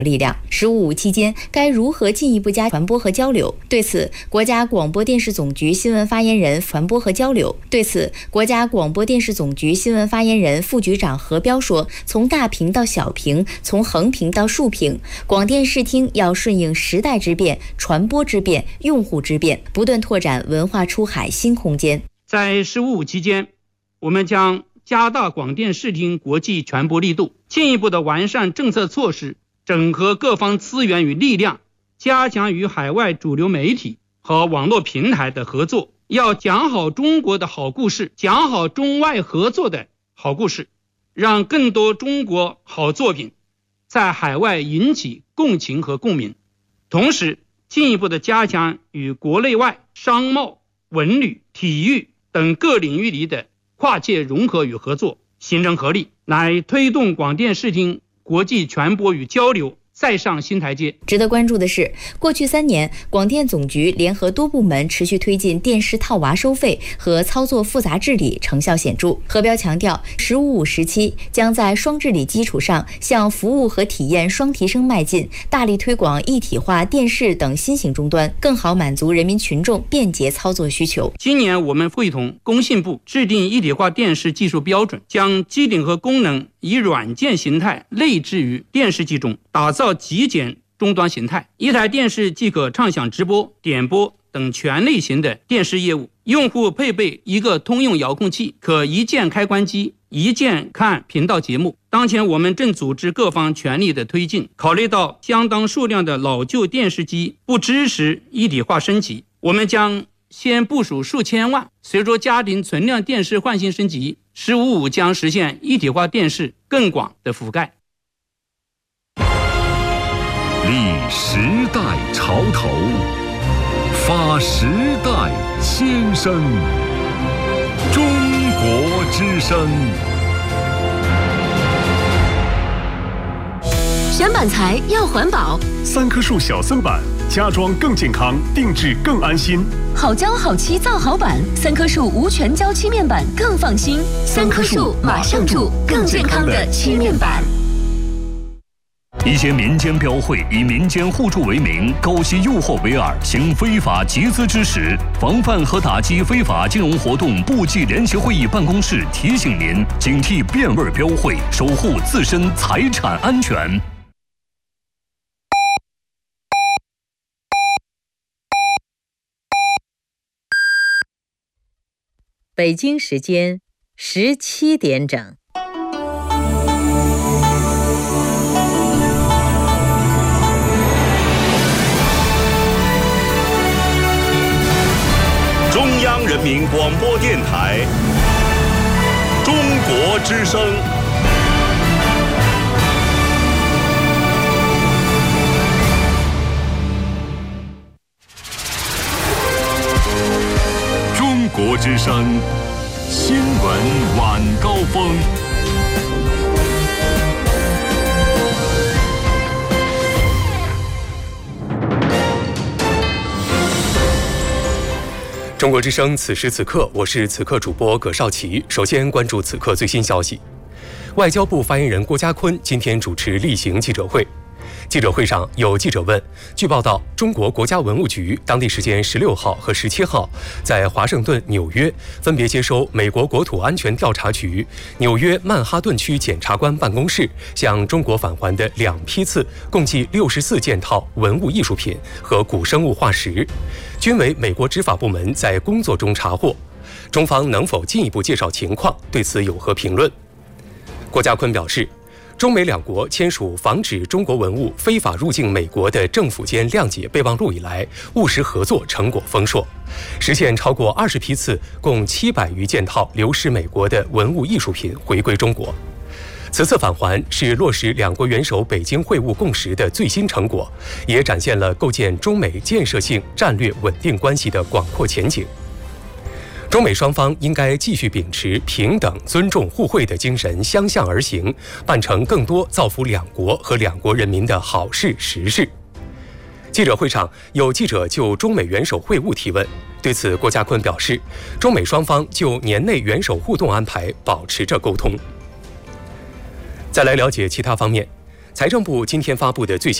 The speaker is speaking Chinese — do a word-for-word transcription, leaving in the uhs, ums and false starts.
力量。十五五期间该如何进一步加传播和交流？对此，国家广播电视总局新闻发言人传播和交流。对此，国家广播电视总局新闻发言人副局长何彪说：“从大屏到小屏，从横屏到竖屏，广电视听要顺应时代之变、传播之变、用户之变，不断拓展文化出海新空间。” 在十五五期间，我们将加大广电视听国际传播力度，进一步的完善政策措施，整合各方资源与力量，加强与海外主流媒体和网络平台的合作，要讲好中国的好故事，讲好中外合作的好故事，让更多中国好作品在海外引起共情和共鸣。同时，进一步的加强与国内外商贸、文旅、体育等各领域里的跨界融合与合作，形成合力，来推动广电视听国际传播与交流再上新台阶。 值得关注的是，过去三年，广电总局联合多部门持续推进电视套娃收费和操作复杂治理，成效显著。何彪强调，十五五时期将在双治理基础上，向服务和体验双提升迈进，大力推广一体化电视等新型终端，更好满足人民群众便捷操作需求。 今年我们会同工信部制定一体化电视技术标准，将机顶和功能以软件形态内置于电视机中，打造极简终端形态。一台电视即可畅享直播、点播等全类型的电视业务，用户配备一个通用遥控器，可一键开关机，一键看频道节目。当前我们正组织各方全力的推进，考虑到相当数量的老旧电视机不支持一体化升级，我们将先部署数千万，随着家庭存量电视换新升级，十五五将实现一体化电视更广的覆盖。 立时代潮头，发时代先声，中国之声。 选板材要环保， 三棵树小森板，家装更健康，定制更安心。 好胶好漆造好板，三棵树无全胶漆面板更放心。三棵树马上住更健康的漆面板。 一些民间标会以民间互助为名，勾结诱惑为饵，行非法集资之实。防范和打击非法金融活动部际联席会议办公室提醒您：警惕变味标会，守护自身财产安全。 北京时间十七点整。 中央人民广播电台，中国之声。中国之声，新闻晚高峰。 中国之声，此时此刻，我是此刻主播葛少奇。首先关注此刻最新消息。外交部发言人郭家坤今天主持例行记者会。记者会上有记者问，据报道，中国国家文物局当地时间十六号和十七号在华盛顿、纽约分别接收美国国土安全调查局纽约曼哈顿区检察官办公室向中国返还的两批次，共计六十四件套文物艺术品和古生物化石，均为美国执法部门在工作中查获。中方能否进一步介绍情况，对此有何评论？郭家坤表示，中美两国签署防止中国文物非法入境美国的政府间谅解备忘录以来，务实合作成果丰硕，实现超过二十批次，共七百余件套流失美国的文物艺术品回归中国。此次返还是落实两国元首北京会晤共识的最新成果，也展现了构建中美建设性战略稳定关系的广阔前景。中美双方应该继续秉持平等、尊重、互惠的精神，相向而行，办成更多造福两国和两国人民的好事实事。记者会上，有记者就中美元首会晤提问，对此，郭家坤表示，中美双方就年内元首互动安排保持着沟通。再来了解其他方面。 财政部今天发布的最新